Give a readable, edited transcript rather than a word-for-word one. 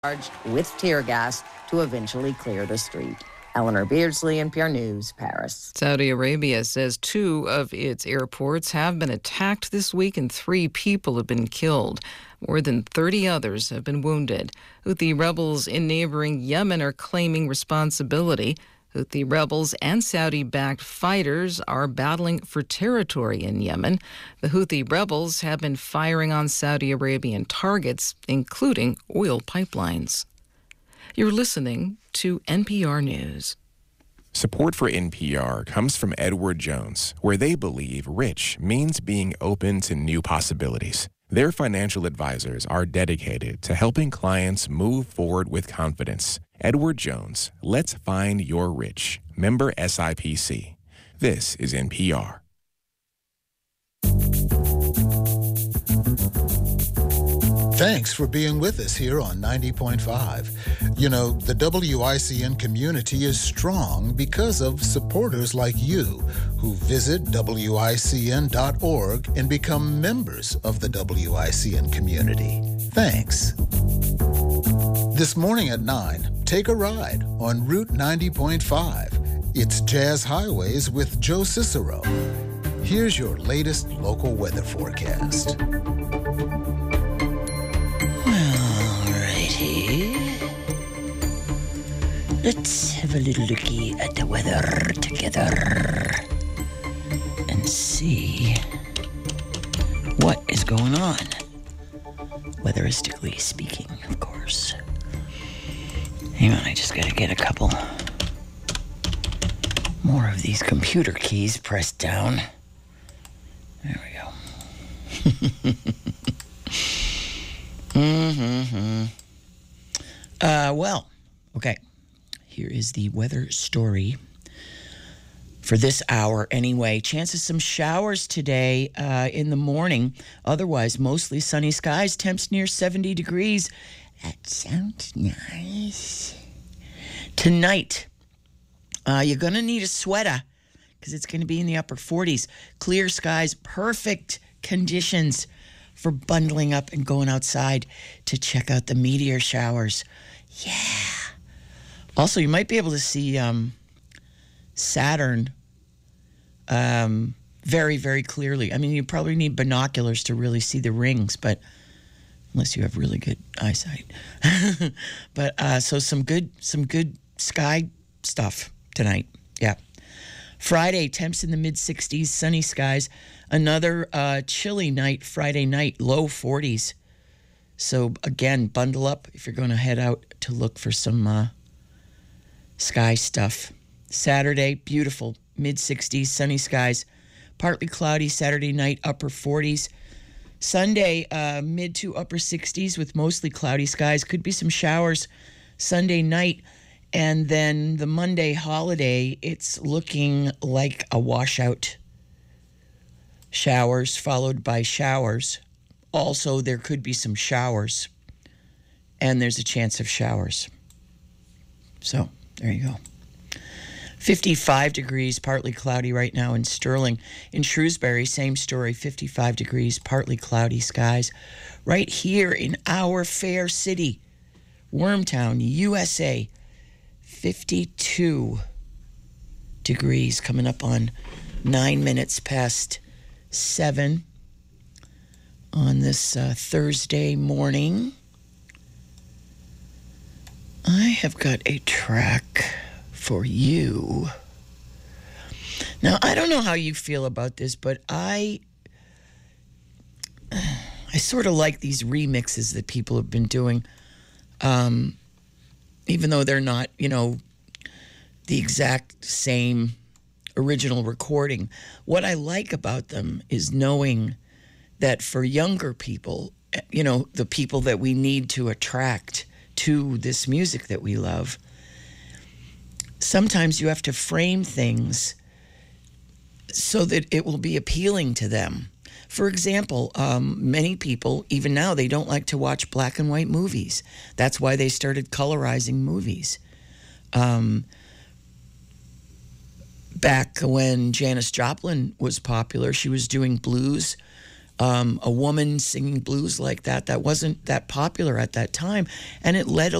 charged with tear gas to eventually clear the street. Eleanor Beardsley, NPR News, Paris. Saudi Arabia says 2 of its airports have been attacked this week and 3 people have been killed. More than 30 others have been wounded. Houthi rebels in neighboring Yemen are claiming responsibility. Houthi rebels and Saudi-backed fighters are battling for territory in Yemen. The Houthi rebels have been firing on Saudi Arabian targets, including oil pipelines. You're listening to NPR News. Support for NPR comes from Edward Jones, where they believe rich means being open to new possibilities. Their financial advisors are dedicated to helping clients move forward with confidence. Edward Jones, let's find your rich. Member SIPC. This is NPR. Thanks for being with us here on 90.5. You know, the WICN community is strong because of supporters like you who visit WICN.org and become members of the WICN community. Thanks. This morning at 9, take a ride on Route 90.5. It's Jazz Highways with Joe Cicero. Here's your latest local weather forecast. Let's have a little looky at the weather together and see what is going on. Weatheristically speaking, of course. Hang on, I just gotta get a couple more of these computer keys pressed down. There we go. Well, okay. Here is the weather story for this hour anyway. Chance of some showers today in the morning. Otherwise, mostly sunny skies. Temps near 70 degrees. That sounds nice. Tonight, you're going to need a sweater because it's going to be in the upper 40s. Clear skies, perfect conditions for bundling up and going outside to check out the meteor showers. Yeah. Also, you might be able to see Saturn very, very clearly. I mean, you probably need binoculars to really see the rings, but unless you have really good eyesight. But so some good sky stuff tonight. Yeah. Friday, temps in the mid-60s, sunny skies. Another chilly night Friday night, low 40s. So again, bundle up if you're going to head out to look for some sky stuff. Saturday, beautiful, mid-60s, sunny skies. Partly cloudy Saturday night, upper 40s. Sunday, mid to upper 60s with mostly cloudy skies. Could be some showers Sunday night. And then the Monday holiday, it's looking like a washout. Showers followed by showers. Also, there could be some showers. And there's a chance of showers. So, there you go. 55 degrees, partly cloudy right now in Sterling. In Shrewsbury, same story, 55 degrees, partly cloudy skies. Right here in our fair city, Wormtown, USA, 52 degrees, coming up on 9 minutes past 7 on this Thursday morning. I have got a track for you. Now, I don't know how you feel about this, but I sort of like these remixes that people have been doing, even though they're not, the exact same original recording. What I like about them is knowing that for younger people, the people that we need to attract to this music that we love, sometimes you have to frame things so that it will be appealing to them. For example, many people, even now, they don't like to watch black and white movies. That's why they started colorizing movies. Back when Janis Joplin was popular, she was doing blues a woman singing blues like that. That wasn't that popular at that time, and it led